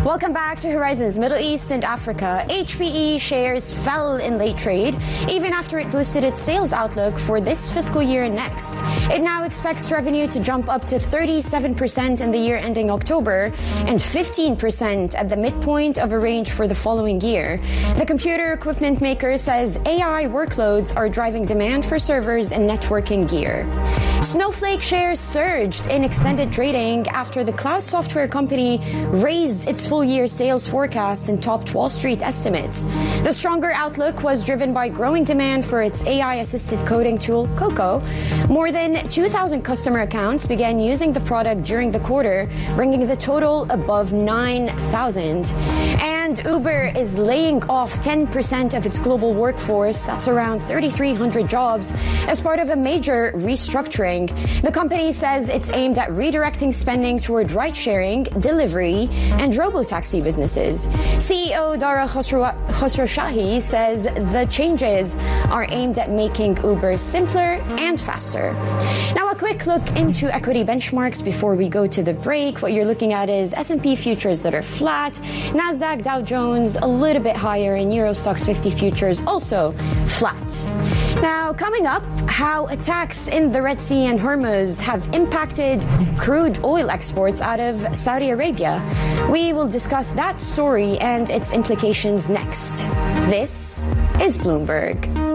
Welcome back to Horizons Middle East and Africa. HPE shares fell in late trade, even after it boosted its sales outlook for this fiscal year and next. It now expects revenue to jump up to 37% in the year ending October and 15% at the midpoint of a range for the following year. The computer equipment maker says AI workloads are driving demand for servers and networking gear. Snowflake shares surged in extended trading after the cloud software company raised its full-year sales forecast and topped Wall Street estimates. The stronger outlook was driven by growing demand for its AI-assisted coding tool, Coco. More than 2,000 customer accounts began using the product during the quarter, bringing the total above 9,000. And Uber is laying off 10% of its global workforce, that's around 3,300 jobs, as part of a major restructuring. The company says it's aimed at redirecting spending toward ride-sharing, delivery, and robotaxi businesses. CEO Dara Khosrowshahi says the changes are aimed at making Uber simpler and faster. Now, a quick look into equity benchmarks before we go to the break. What you're looking at is S&P futures that are flat, Nasdaq, Dow Jones a little bit higher, and Euro Stoxx 50 futures also flat. Now, coming up, how attacks in the Red Sea and Hormuz have impacted crude oil exports out of Saudi Arabia. We will discuss that story and its implications next. This is Bloomberg.